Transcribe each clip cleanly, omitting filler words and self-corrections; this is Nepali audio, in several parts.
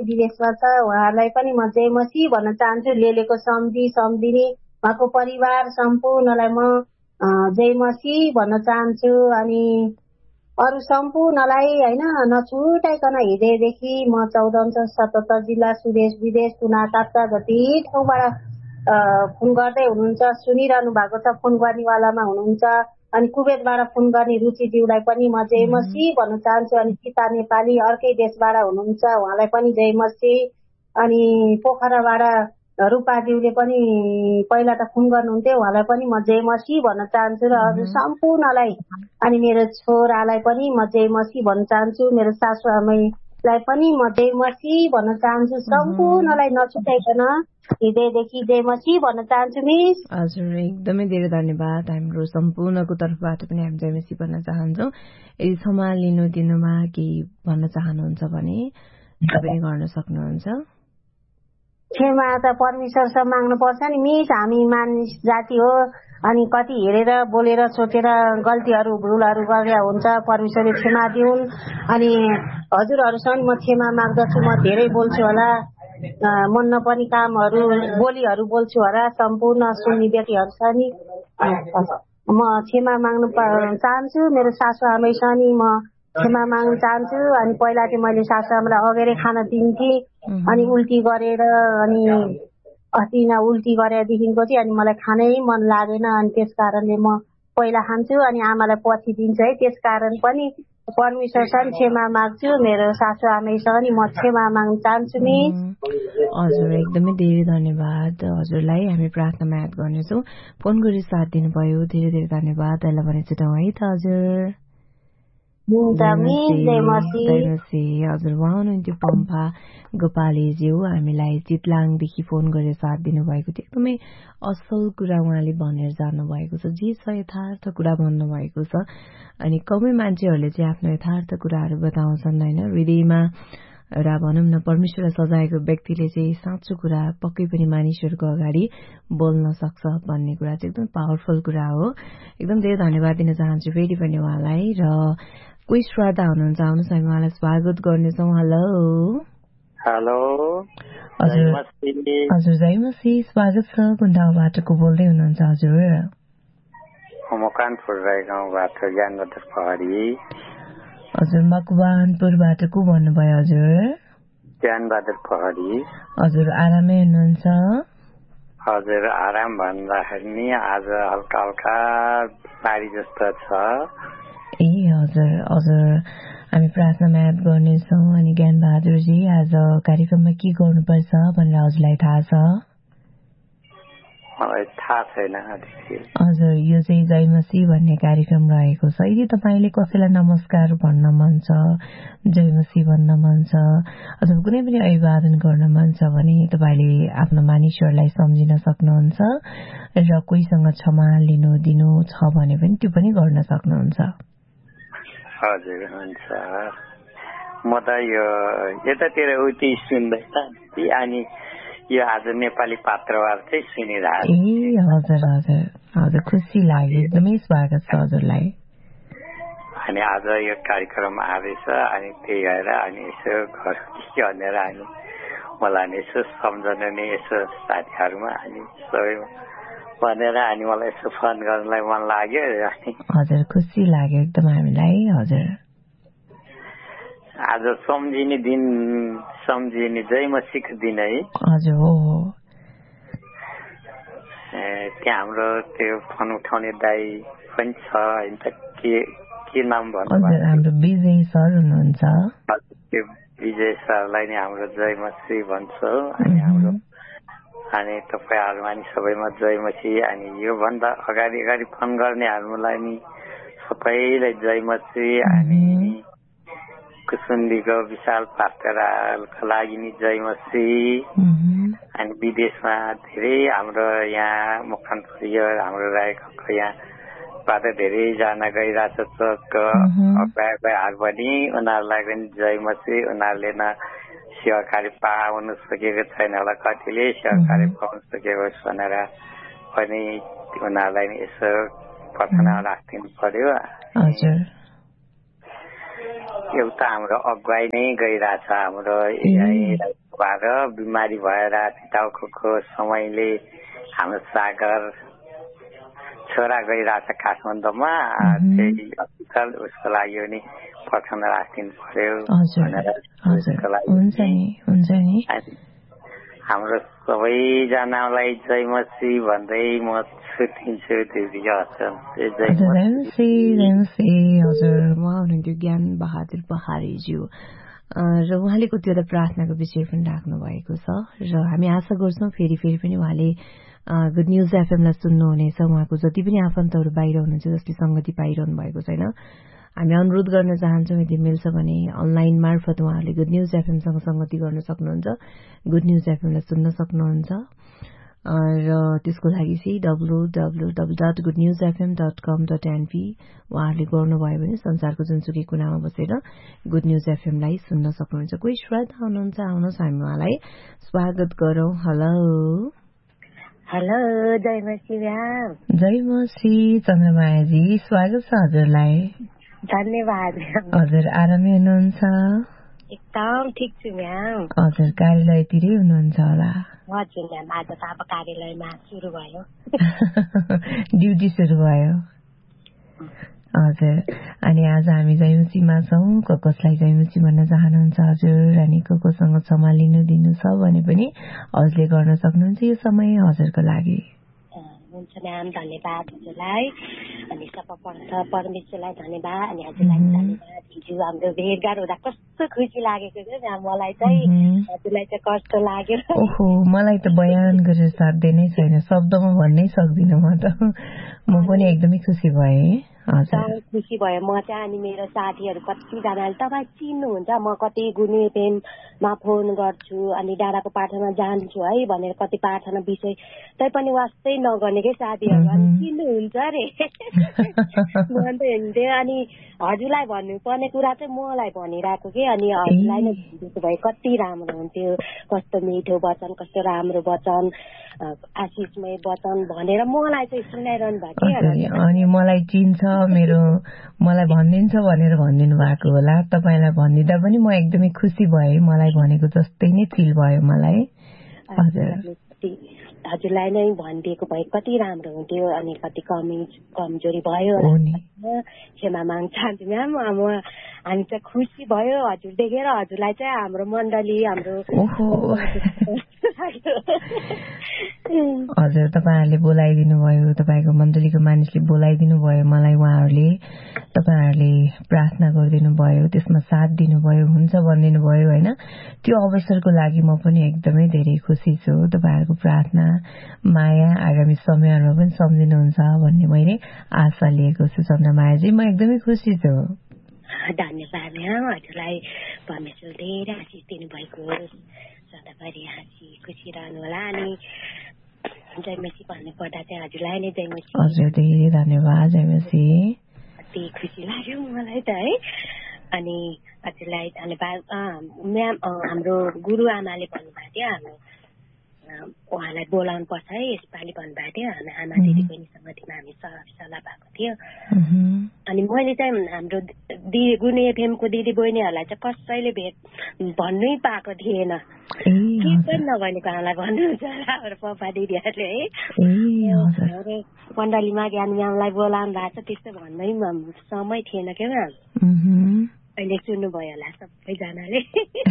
विदेशमा छ उहाँहरूलाई पनि म जय मसी भन्न चाहन्छु। लेलेको सम्झिने उहाँको परिवार सम्पूर्णलाई म जय मसी भन्न चाहन्छु। अनि अरू सम्पूर्णलाई होइन नछुटाइकन हृदयदेखि म 1477 जिल्ला सुदेश विदेश कुना काप्चा जति ठाउँबाट फोन गर्दै हुनुहुन्छ, सुनिरहनु भएको छ, फोन गर्नेवालामा हुनुहुन्छ। अनि कुवेतबाट फोन गर्ने रुचिज्यूलाई पनि म जय मसी भन्न चाहन्छु। अनि सीता नेपाली अर्कै देशबाट हुनुहुन्छ, उहाँलाई पनि जय मसी। अनि पोखराबाट रूपाज्यूले पनि पहिला त फोन गर्नुहुन्थ्यो, उहाँलाई पनि म जय मसी भन्न चाहन्छु। र हजुर सम्पूर्णलाई अनि मेरो छोरालाई पनि म जय मसी भन्न चाहन्छु। मेरो सासूआमैलाई पनि म जय मसी भन्न चाहन्छु। सम्पूर्णलाई नछुटाइकन हृदयदेखि जय मसी भन्न चाहन्छु मिस। हजुर एकदमै धेरै धन्यवाद। हाम्रो सम्पूर्णको तर्फबाट पनि हामी जय मसी भन्न चाहन्छौँ। यदि क्षमा लिनु दिनुमा केही भन्न चाहनुहुन्छ भने तपाईँ गर्न सक्नुहुन्छ। क्षमा त परमेश्वरसँग माग्नुपर्छ नि मिस, हामी मानिस जाति हो। अनि कति हेरेर बोलेर सोचेर गल्तीहरू भुलहरू गरेर हुन्छ, परमेश्वरले क्षमा दिउन्। अनि हजुरहरूसँग म क्षमा माग्दछु, म धेरै बोल्छु होला, मन नपर्ने कामहरू बोलीहरू बोल्छु होला, सम्पूर्ण सुन्ने व्यक्तिहरू छ नि, म क्षमा माग्नु चाहन्छु। मेरो सासूआमैसँग नि म क्षमा माग्न चाहन्छु। अनि पहिला चाहिँ मैले सासूआमालाई अगेरै खान दिन्थेँ, अनि उल्टी गरेर अनि अस्ति उल्टी गरेदेखिको चाहिँ अनि मलाई खानै मन लागेन। अनि त्यस कारणले म पहिला खान्छु अनि आमालाई पछि दिन्छु है। त्यस कारण पनि परमेश्वरसँग क्षमा माग्छु। मेरो सासूआमैसँग नि म क्षमा माग्न चाहन्छु नि। हजुर एकदमै धेरै धन्यवाद हजुरलाई, हामी प्रार्थनामा याद गर्नेछौँ। फोन गरी साथ दिनुभयो, धेरै धेरै धन्यवाद। अहिले भने छुटाउँ है त हजुर। हजुर उहाँ हुनुहुन्थ्यो पम्फा गोपालीज्यू, हामीलाई चितलाङदेखि फोन गरेर साथ दिनुभएको थियो। एकदमै असल कुरा उहाँले भनेर जानुभएको छ, जे छ यथार्थ कुरा भन्नुभएको छ। अनि कमै मान्छेहरूले चाहिँ आफ्नो यथार्थ कुराहरू बताउँछन् होइन, हृदयमा र भनौँ न परमेश्वरलाई सजाएको व्यक्तिले चाहिँ साँचो कुरा पक्कै पनि मानिसहरूको अगाडि बोल्न सक्छ भन्ने कुरा चाहिँ एकदम पावरफुल कुरा हो। एकदम धेरै धन्यवाद दिन चाहन्छु फेरि पनि उहाँलाई। र कोही श्रोता हुनुहुन्छ, आउनुहोस् हामी उहाँलाई स्वागत गर्नेछौँ। हेलो हेलो हजुर जय मसी, स्वागत छ। कुन ठाउँबाट को बोल्दै हुनुहुन्छ हजुर? म कानपुर राई गाउँबाट ज्ञानबहादुर पहाडी। हजुर मकवानपुरबाट को भन्नुभयो हजुर? ज्ञानबहादुर पहाडी। हजुर आरामै हुनुहुन्छ? हजुर आराम भन्दाखेरि नि आज हल्का हल्का बिमारी जस्तो छ। ए हजुर हजुर हामी प्रार्थनामा याद गर्नेछौँ। अनि ज्ञानबहादुरजी आज कार्यक्रममा के गर्नुपर्छ भनेर हजुरलाई थाहा छ? मलाई थाहा छैन। हजुर यो चाहिँ जय मसी भन्ने कार्यक्रम रहेको छ। यदि तपाईँले कसैलाई नमस्कार भन्न मन छ, जय मसी भन्न मन छ, अथवा कुनै पनि अभिवादन गर्न मन छ भने तपाईँले आफ्नो मानिसहरूलाई सम्झिन सक्नुहुन्छ र कोहीसँग क्षमा लिनु दिनु छ भने पनि त्यो पनि गर्न सक्नुहुन्छ। हजुर हुन्छ। म त यो यतातिर उति सुन्दैछ अनि यो आज नेपाली पात्रवार चाहिँ सुनिरहेको। ए हजुर हजुर हजुर खुसी लाग्यो, एकदमै स्वागत छ हजुरलाई। अनि आज यो कार्यक्रम आएछ अनि त्यही भएर अनि यसो घर भनेर अनि मलाई नि यसो सम्झने नि यसो साथीहरूमा अनि सबै भनेर अनि मलाई यसो फोन गर्नलाई मन लाग्यो। हजुर खुसी लाग्यो एकदम हामीलाई। हजुर आज सम्झिने दिन, सम्झिने जय मसीको दिन है। हजुर हो। त्यहाँ हाम्रो त्यो फोन उठाउने दाई पनि छ होइन त, के नाम भन्नु? हजुर हाम्रो विजय सर हुनुहुन्छ। त्यो विजय सरलाई नि हाम्रो जय मसी भन्छौँ। अनि हाम्रो अनि तपाईँहरूमा नि सबैमा जय मसी। अनि योभन्दा अगाडि फोन गर्नेहरूलाई नि सबैलाई जय मसी। अनि कुसुन्डीको विशाल पात्रको लागि नि जय मसी। अनि विदेशमा धेरै हाम्रो यहाँ मुखान्तर यो हाम्रो रहेको यहाँबाट धेरैजना गइरहेको छ भाइहरू पनि, उनीहरूलाई पनि जय मसी। उनीहरूले न सेवा कार्य पाउनु सकेको छैन होला, कतिले सेवा कार्य पाउनु सकेको भनेर पनि उनीहरूलाई नि यसो प्रार्थना राखिदिनु पर्यो। एउटा हाम्रो अगुवाई नै गइरहेछ हाम्रो भएर बिमारी भएर टाउको समयले हाम्रो सागर छोरा गइरहेछ काठमाडौँमा त्यही हस्पिटल उसको लागि नि पठाउन राखिदिनु पर्यो हाम्रो सबैजनालाई जय मसी भन्दै म छुट्टिन्छु दिदी हजुर उहाँ हुनुहुन्थ्यो ज्ञान बहादुर पहाडीज्यू र उहाँले कतिवटा प्रार्थनाको विषय पनि राख्नु भएको छ र हामी आशा गर्छौँ फेरि पनि उहाँले गुड न्युज एफएमलाई सुन्नुहुनेछ। उहाँको जति पनि आफन्तहरू बाहिर हुनुहुन्छ जसले संगति पाइरहनु भएको छैन हामी अनुरोध गर्न चाहन्छौँ यदि मिल्छ भने अनलाइन मार्फत उहाँहरूले गुड न्युज एफएमसँग संगति गर्न सक्नुहुन्छ, गुड न्युज एफएमलाई सुन्न सक्नुहुन्छ र त्यसको लागि चाहिँ www.goodnewsfm.com.np उहाँहरूले गर्नुभयो भने संसारको जुनसुकै कुनामा बसेर गुड न्युज एफएमलाई सुन्न सक्नुहुन्छ। कोही श्रोता हुनुहुन्छ, आउनुहोस् हामी उहाँलाई स्वागत गरौँ। हेलो जय मसी म्याम। जय मसी चन्द्रमायाजी, स्वागत छ हजुरलाई। धन्यवाद। हजुर आरामै हुनुहुन्छ? एकदम ठिक छु म्याम। हजुर कार्यालयतिरै हुनुहुन्छ होला? हजुर म्याम, आज त अब कार्यालयमा सुरु भयो। ड्युटी सुरु भयो। हजुर, अनि आज हामी जयमसीमा छौँ। कसलाई जयमसी भन्न चाहनुहुन्छ हजुर? अनि कोसँग सम्हालिनु दिनु छ भने पनि हजुरले गर्न सक्नुहुन्छ यो समय हजुरको लागि। हुन्छ म्याम, धन्यवाद हजुरलाई। अनि सर्वप्रथम परमेश्वरलाई धन्यवाद अनि हजुरलाई धन्यवाद। हिजो हाम्रो भेटघाट हुँदा कस्तो खुसी लागेको थियो म्याम। मलाई चाहिँ हजुरलाई चाहिँ कस्तो लाग्यो। ओहो, मलाई त बयान गरेर साध्य नै छैन, शब्दमा भन्नै सक्दिनँ म त। म पनि एकदमै खुसी भएँ। खुसी भयो म चाहिँ। अनि मेरो साथीहरू कतिजनाले तपाईँ चिन्नुहुन्छ, म कति गुने पेनमा फोन गर्छु अनि डाँडाको प्रार्थना जान्छु है भनेर कति प्रार्थना विषय तैपनि वास्तै नगर्ने के साथीहरू अनि चिन्नुहुन्छ अरे भन्दै हुन्थ्यो। अनि हजुरलाई भन्नुपर्ने कुरा चाहिँ मलाई भनिरहेको के, अनि हजुरलाई नै भनिदिएको भए कति राम्रो हुन्थ्यो। कस्तो मिठो वचन, कस्तो राम्रो वचन, आशिषमय वचन भनेर मलाई चाहिँ सुनाइरहनु भएको। अनि मलाई चिन्छ, मलाई भनिदिन्छ भनेर भनिदिनु भएको होला। तपाईँलाई भनिदिँदा पनि म एकदमै खुसी भएँ। मलाई भनेको जस्तै नै फिल भयो मलाई। हजुरलाई नै भनिदिएको भए कति राम्रो हुन्थ्यो। अनि कति कमजोरी भयो क्षमा माग्न चाहन्छु म्याम। हामी चाहिँ खुसी भयो हजुर देखेर। हजुरलाई चाहिँ हाम्रो मण्डली हाम्रो हजुर तपाईँहरूले बोलाइदिनु भयो, तपाईँको मण्डलीको मानिसले बोलाइदिनु भयो मलाई। उहाँहरूले तपाईँहरूले प्रार्थना गरिदिनु भयो, त्यसमा साथ दिनुभयो, हुन्छ भनिदिनु भयो होइन। त्यो अवसरको लागि म पनि एकदमै धेरै खुसी छु। तपाईँहरूको प्रार्थना माया आगामी समयहरूमा पनि सम्झिनुहुन्छ भन्ने मैले आशा लिएको छु। चन्द्रमायाजी, म एकदमै खुसी छु। धन्यवाद म्याम। हजुरलाई परमेश्वर धेरै आशिष दिनुभएको सधैँभरि हाँसी खुसी रहनु होला। अनि जयमसी भन्नुपर्दा चाहिँ हजुरलाई नै जयमसी। हजुर धेरै धन्यवाद जयमसी। कति खुसी लाग्यो मलाई त है। अनि हजुरलाई धन्यवाद म्याम। हाम्रो गुरुआमाले भन्नुभएको थियो हाम्रो उहाँलाई बोलाउनु पर्छ है यसपालि भन्नुभएको थियो। हामी आमा दिदी बहिनीसँग हामी सल्लाह भएको थियो। अनि मैले चाहिँ हाम्रो गुने एफएमको दिदी बहिनीहरूलाई चाहिँ कसैले भेट भन्नै पाएको थिएन। के पनि नभनेको हामीलाई भन्नुहुन्छ हाम्रो पप्पा दिदीहरूले है। हाम्रो मण्डलीमा ज्ञान म्यामलाई बोलाउनु भएको छ त्यस्तो भन्दै समय थिएन क्या म्याम। अहिले सुन्नुभयो होला सबैजनाले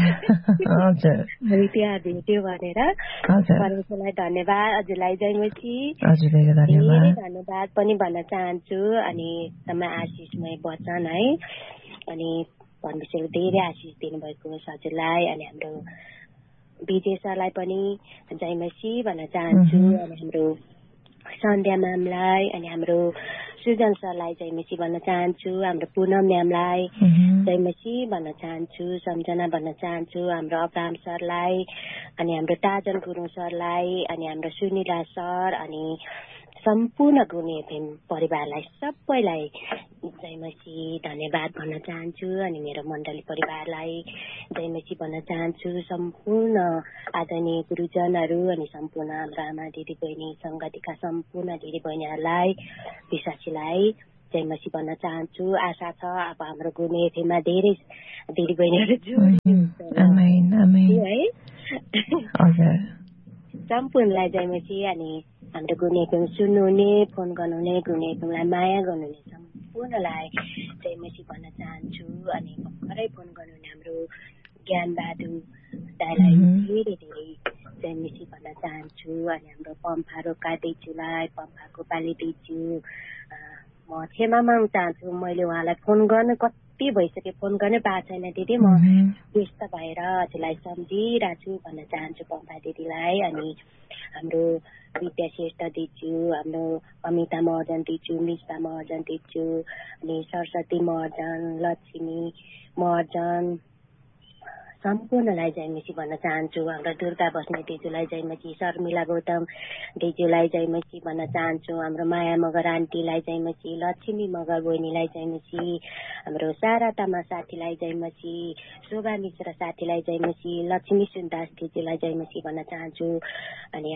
त्यहाँ भेट्यो भनेर। परमेश्वरलाई धन्यवाद। हजुरलाई जयमसी धेरै धन्यवाद पनि भन्न चाहन्छु। अनि समय आशिषमय वचन है। अनि परमेश्वर धेरै आशिष दिनुभएको हजुरलाई। अनि हाम्रो विजय सरलाई पनि जयमसी भन्न चाहन्छु। अनि हाम्रो सन्ध्या म्यामलाई अनि हाम्रो सृजन सरलाई जयमसी भन्न चाहन्छु। हाम्रो पूनम म्यामलाई जयमसी भन्न चाहन्छु, सम्झना भन्न चाहन्छु। हाम्रो अब्राम सरलाई अनि हाम्रो ताजन गुरुङ सरलाई अनि हाम्रो सुनिला सर अनि सम्पूर्ण गुने एफएम परिवारलाई सबैलाई जयमसी धन्यवाद भन्न चाहन्छु। अनि मेरो मण्डली परिवारलाई जयमसी भन्न चाहन्छु। सम्पूर्ण आदरणीय गुरुजनहरू अनि सम्पूर्ण हाम्रो आमा दिदी बहिनी सङ्गतिका सम्पूर्ण दिदी बहिनीहरूलाई विश्वासीलाई जय मसी भन्न चाहन्छु। आशा छ अब हाम्रो गुने एफएममा धेरै दिदीबहिनीहरू है सम्पूर्णलाई जय मसी। अनि हाम्रो गुने एफएम सुन्नुहुने, फोन गर्नुहुने, गुने एफएमलाई माया गर्नुहुने सम्पूर्णलाई जय मसी भन्न चाहन्छु। अनि भर्खरै फोन गर्नुहुने हाम्रो ज्ञान बहादुर दाइलाई धेरै धेरै जय मसी भन्न चाहन्छु। अनि हाम्रो पम्फा रोका दिजूलाई, पम्फा गोपाली दिजू म क्षमा माग्न चाहन्छु। मैले उहाँलाई फोन गर्न कति भइसक्यो, फोन गर्नै पाएको छैन दिदी। म व्यस्त भएर हजुरलाई सम्झिरहेको छु भन्न चाहन्छु पम्फा दिदीलाई। अनि हाम्रो विद्या श्रेष्ठ दिजू, हाम्रो अमिता महर्जन दिजू, मिष्टा महर्जन दिजू, अनि सरस्वती महर्जन, लक्ष्मी महर्जन सम्पूर्णलाई जय मसी भन्न चाहन्छु। हाम्रो दुर्गा बस्ने दिजूलाई जय मसी, शर्मिला गौतम दिजूलाई जय मसी भन्न चाहन्छु। हाम्रो माया मगर आन्टीलाई जय मसी, लक्ष्मी मगर बहिनीलाई जय मसी, हाम्रो सारा तामा साथीलाई जय मसी, शोभा मिश्र साथीलाई जय मसी, लक्ष्मी सुन्दास दिजूलाई जय मसी भन्न चाहन्छु। अनि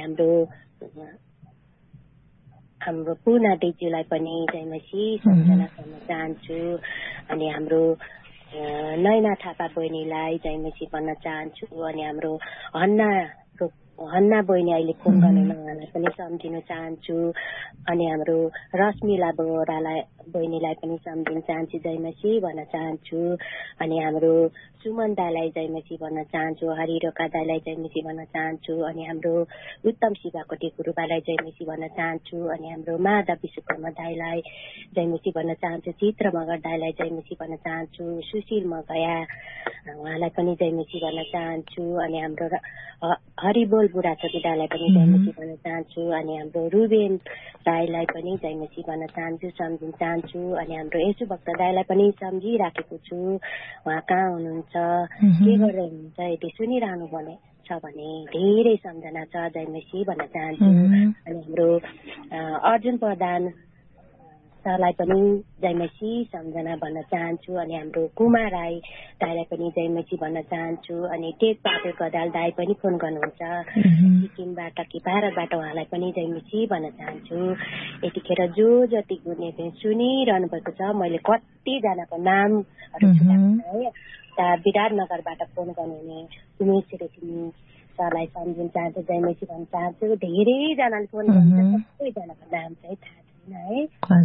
हाम्रो पूर्णा दिजूलाई पनि जय मसी सम्झना गर्न चाहन्छु। अनि हाम्रो नैना थापा बहिनीलाई जय मसी भन्न चाहन्छु। अनि हाम्रो हन्ना बहिनी अहिले फोन गर्नु उहाँलाई पनि सम्झिन चाहन्छु। अनि हाम्रो रश्मिला बहिनीलाई पनि सम्झिन चाहन्छु, जय मसी भन्न चाहन्छु। अनि हाम्रो सुमन दाईलाई जय मसी भन्न चाहन्छु, हरिरोका दाईलाई जय मसी भन्न चाहन्छु। अनि हाम्रो उत्तम शिवाकोटी गुरुबालाई जय मसी भन्न चाहन्छु। अनि हाम्रो माधव विश्वकर्मा दाईलाई जय मसी भन्न चाहन्छु, चित्र मगर दाईलाई जय मसी भन्न चाहन्छु, सुशील मगया उहाँलाई पनि जय मसी भन्न चाहन्छु। अनि हाम्रो हरिबोल बुढाचोकी दाईलाई पनि जय मसी भन्न चाहन्छु। अनि हाम्रो रुबेन दाईलाई पनि जय मसी भन्न चाहन्छु, सम्झिन चाहन्छु। अनि हाम्रो यसु भक्त दाईलाई पनि सम्झिराखेको छु, उहाँ कहाँ हुनुहुन्छ, के गर्दै हुनुहुन्छ, यदि सुनिरहनु छ भने धेरै सम्झना छ, जय मसी भन्न चाहन्छु। अनि हाम्रो अर्जुन प्रधान सरलाई पनि जय मसी सम्झना भन्न चाहन्छु। अनि हाम्रो कुमार राई दाईलाई पनि जय मसी भन्न चाहन्छु। अनि टेक बहादुर गदाल दाई पनि फोन गर्नुहुन्छ सिक्किमबाट कि भारतबाट, उहाँलाई पनि जय मसी भन्न चाहन्छु। यतिखेर जो जति गुने सुनिरहनु भएको छ, मैले कतिजनाको नामहरू है विराटनगरबाट फोन गर्नुहुने उमेश रेग्मी सरलाई सम्झिन चाहन्छु, जय मसी भन्न चाहन्छु। धेरैजनाले फोन गर्नुहुन्छ, सबैजनाको नाम चाहिँ थाहा छैन है।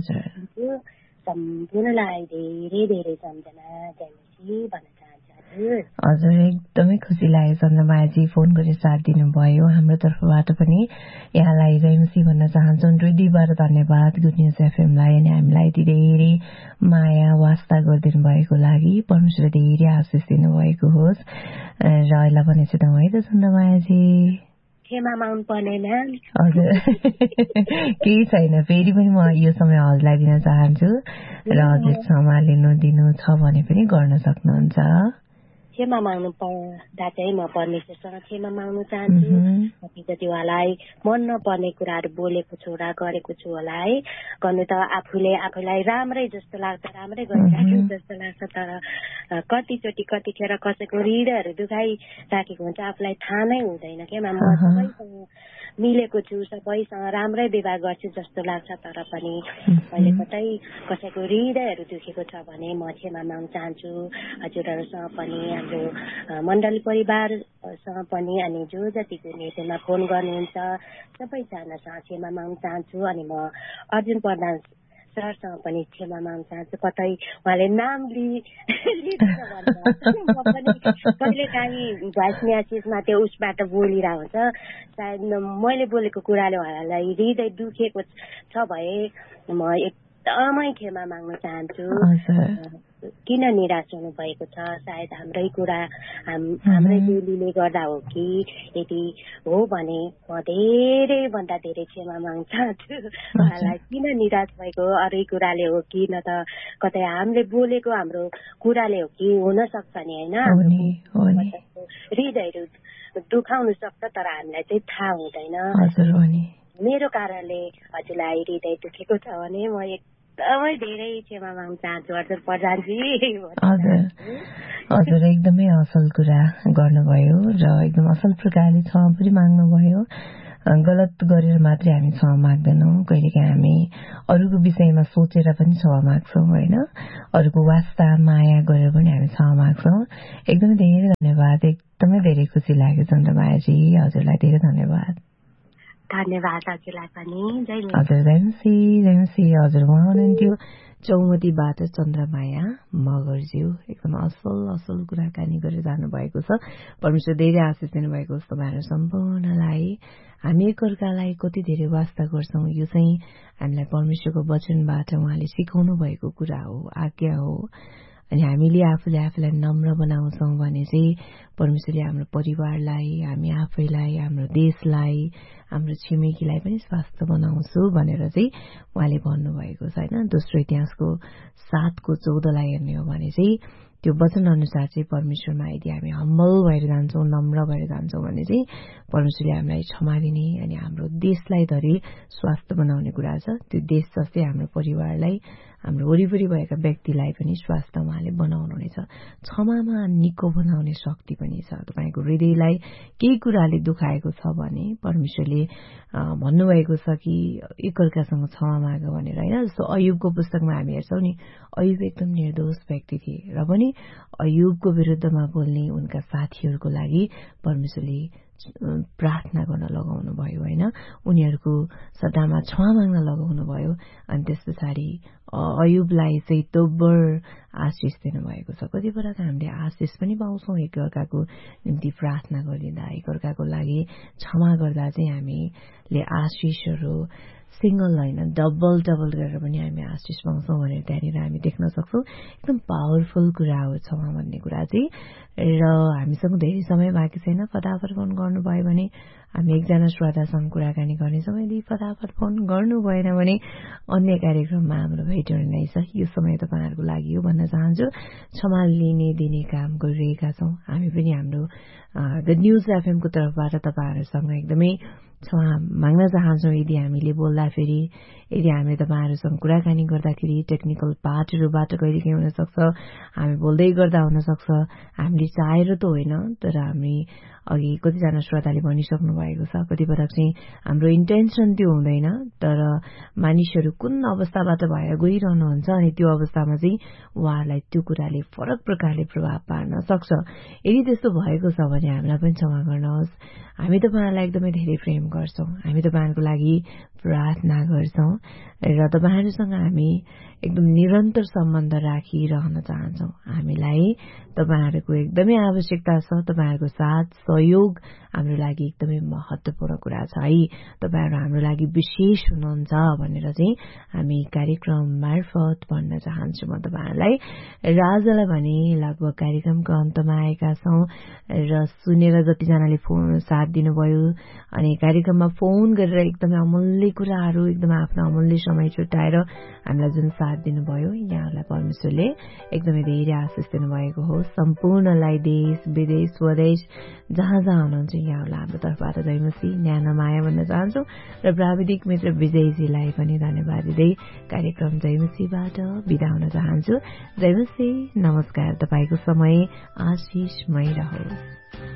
सम्पूर्णलाई धेरै धेरै सम्झना, जय मसी भन्न चाहन्छु। हजुर एकदमै खुसी लाग्यो चन्द्रमायाजी फोन गरेर साथ दिनुभयो। हाम्रो तर्फबाट पनि यहाँलाई जय मसी भन्न चाहन्छौँ। हृदयबाट धन्यवाद गुड न्युज एफएमलाई अनि हामीलाई धेरै माया वास्ता गरिदिनु भएको लागि। परमेश्वर धेरै आशिष दिनुभएको होस्। र अहिले भने चाहिँ है त चन्द्रमायाजी क्षमा माग्नु पर्दैन। हजुर केही छैन, फेरि पनि म यो समय हजुरलाई दिन चाहन्छु र हजुर क्षमा दिनु छ भने पनि गर्न सक्नुहुन्छ। क्षमा माग्नु पर्दा चाहिँ म परमेश्वरसँग क्षमा माग्नु चाहन्छु। कति उहाँलाई मन नपर्ने कुराहरू बोलेको छु र गरेको छु होला है। गर्नु त आफूलाई राम्रै जस्तो लाग्छ, राम्रै गरिराखेको जस्तो लाग्छ, तर कतिखेर कसैको हृदयहरू दुखाइराखेको हुन्छ, आफूलाई थाहा नै हुँदैन के। म सबैसँग मिलेको छु, सबैसँग राम्रै व्यवहार गर्छु जस्तो लाग्छ, तर पनि मैले कतै कसैको हृदयहरू दुखेको छ भने म क्षमा माग्न चाहन्छु। हजुरहरूसँग पनि, हाम्रो मण्डली परिवारसँग पनि, अनि जो जतिको नेतामा फोन गर्नुहुन्छ सबैजनासँग क्षमा माग्न चाहन्छु। अनि म अर्जुन प्रधान सरसँग पनि क्षमा माग्न चाहन्छु, कतै उहाँले नाम कहिले काहीँ भोइस म्यासेजमा त्यो उसबाट बोलिरहेको हुन्छ, सायद मैले बोलेको कुराले उहाँलाई हृदय दुखेको छ भए म एकदमै क्षमा माग्न चाहन्छु। किन निराश हुनु भएको छ, सायद हाम्रै कुरा हाम्रै बोलीले गर्दा हो कि, यदि हो भने म धेरै भन्दा धेरै क्षमा माग्न चाहन्छु। उहाँलाई किन निराश भएको अरू कुराले हो कि, न त कतै हामीले बोलेको हाम्रो कुराले हो कि, हुन सक्छ नि होइन। हृदयहरू दुखाउनु सक्छ, तर हामीलाई चाहिँ थाहा हुँदैन। मेरो कारणले हजुरलाई हृदय दुखेको छ भने म एकदमै धेरै क्षमा माग्न चाहन्छु हजुर प्रधानजी। हजुर एकदमै असल कुरा गर्नुभयो र एकदम असल प्रकारले क्षमा पनि माग्नुभयो। गलत गरेर मात्रै हामी क्षमा माग्दैनौँ, कहिलेकाहीँ हामी अरूको विषयमा सोचेर पनि क्षमा माग्छौँ होइन, अरूको वास्ता माया गरेर पनि हामी क्षमा माग्छौँ। एकदमै धेरै धन्यवाद, एकदमै धेरै खुसी लाग्यो चन्द्रमायाजी, हजुरलाई धेरै धन्यवाद। धन्यवाद हजुरलाई पनि। हजुर जयमसी हजुर उहाँ हुनुहुन्थ्यो चौमतीबाट चन्द्रमाया मगरज्यू। एकदम असल कुराकानी गरेर जानुभएको छ। परमेश्वर धेरै आशिष दिनुभएको छ तपाईँहरू सम्पूर्णलाई। हामी एकअर्कालाई कति धेरै वास्ता गर्छौँ, यो चाहिँ हामीलाई परमेश्वरको वचनबाट उहाँले सिकाउनु भएको कुरा हो, आज्ञा हो। अनि हामीले आफूलाई नम्र बनाउँछौँ भने चाहिँ परमेश्वरले हाम्रो परिवारलाई, हामी आफैलाई, हाम्रो देशलाई, हाम्रो छिमेकीलाई पनि स्वास्थ्य बनाउँछु भनेर चाहिँ उहाँले भन्नुभएको छ होइन। दोस्रो इतिहासको 7:14 हेर्ने हो भने चाहिँ त्यो वचन अनुसार चाहिँ परमेश्वरमा यदि हामी हम्बल भएर जान्छौँ, नम्र भएर जान्छौँ भने चाहिँ परमेश्वरले हामीलाई क्षमा दिने अनि हाम्रो देशलाई धरि स्वास्थ्य बनाउने कुरा छ। त्यो देश जस्तै हाम्रो परिवारलाई, हाम्रो वरिपरि भएका व्यक्तिलाई पनि स्वास्थ्य उहाँले बनाउनुहुनेछ। क्षमामा निको बनाउने शक्ति पनि छ। तपाईँको हृदयलाई केही कुराले दुखाएको छ भने परमेश्वरले भन्नुभएको छ कि एकअर्कासँग क्षमा माग भनेर होइन। जस्तो अयुबको पुस्तकमा हामी हेर्छौँ नि, अयुब एकदम निर्दोष व्यक्ति थिए र पनि अयुबको विरुद्धमा बोल्ने उनका साथीहरूको लागि परमेश्वरले प्रार्थना गर्न लगाउनु भयो होइन, उनीहरूको सट्टामा क्षमा माग्न लगाउनु भयो। अनि त्यस पछाडि अयुबलाई चाहिँ दोब्बर आशिष दिनुभएको छ। कति बेला हामीले आशिष पनि पाउँछौँ एकअर्काको निम्ति प्रार्थना गरिदिँदा, एकअर्काको लागि क्षमा गर्दा चाहिँ हामीले आशिषहरू सिंगल होइन डबल गरेर पनि हामी आशिष पाउँछौँ भनेर त्यहाँनिर हामी देख्न सक्छौँ। एकदम पावरफुल कुरा हो क्षमा भन्ने कुरा चाहिँ। र हामीसँग धेरै समय बाँकी छैन, फटाफट फोन गर्नुभयो भने हामी एकजना श्रोतासँग कुराकानी गर्नेछौँ। यदि फटाफट फोन गर्नु भएन भने अन्य कार्यक्रममा हाम्रो भेट हुने नै छ। यो समय तपाईँहरूको लागि हो भन्न चाहन्छु। क्षमा लिने दिने काम गरिरहेका छौँ हामी पनि। हाम्रो द न्युज एफएमको तर्फबाट तपाईँहरूसँग एकदमै क्षमा माग्न चाहन्छौँ। यदि हामीले बोल्दाखेरि, यदि हामी तपाईँहरूसँग कुराकानी गर्दाखेरि टेक्निकल पार्टहरूबाट कहिलेकाहीँ हुनसक्छ, हामी बोल्दै गर्दा हुनसक्छ, हामीले चाहेर त होइन, तर हामी अघि कतिजना श्रोताले भनिसक्नु भएको छ, कति पटक चाहिँ हाम्रो इन्टेन्सन त्यो हुँदैन, तर मानिसहरू कुन अवस्थाबाट भएर गइरहनुहुन्छ अनि त्यो अवस्थामा चाहिँ उहाँहरूलाई त्यो कुराले फरक प्रकारले प्रभाव पार्न सक्छ। यदि त्यस्तो भएको छ भने हामीलाई पनि क्षमा गर्नुहोस्। हामी तपाईँहरूलाई एकदमै धेरै प्रेम गर्छौँ, हामी तपाईँहरूको लागि प्रार्थना गर्छौँ र तपाईँहरूसँग हामी एकदम निरन्तर सम्बन्ध राखिरहन चाहन्छौँ। हामीलाई तपाईँहरूको एकदमै आवश्यकता छ। तपाईँहरूको साथ सहयोग हाम्रो लागि एकदमै महत्त्वपूर्ण कुरा छ है। तपाईँहरू हाम्रो लागि विशेष हुनुहुन्छ भनेर चाहिँ हामी कार्यक्रम मार्फत भन्न चाहन्छु म तपाईँहरूलाई। र आजलाई भने लगभग कार्यक्रमको अन्तमा आएका छौँ र सुनेर जतिजनाले फोन साथ दिनुभयो अनि कार्यक्रममा फोन गरेर एकदमै अमूल्य कुराहरू, एकदमै आफ्नो अमूल्य समय छुट्याएर हामीलाई जुन साथ दिनुभयो, यहाँहरूलाई परमेश्वरले एकदमै धेरै आशिष दिनुभएको हो। सम्पूर्णलाई देश विदेश स्वदेश जहाँ हुनुहुन्छ यहाँहरूलाई हाम्रो तर्फबाट जयमसी न्यानो माया भन्न चाहन्छौँ र प्राविधिक मित्र विजयजीलाई पनि धन्यवाद दिँदै कार्यक्रम जयमसीबाट बिदा हुन चाहन्छु। जयमसी, नमस्कार। तपाईँको समय आशिषमय रहोस्।